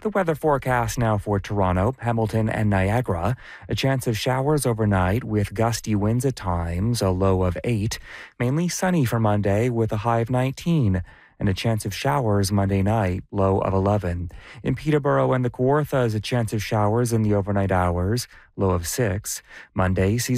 The weather forecast now for Toronto, Hamilton, and Niagara. A chance of showers overnight with gusty winds at times, a low of 8. Mainly sunny for Monday with a high of 19. And a chance of showers Monday night, low of 11. In Peterborough and the Kawarthas, a chance of showers in the overnight hours, low of 6. Monday sees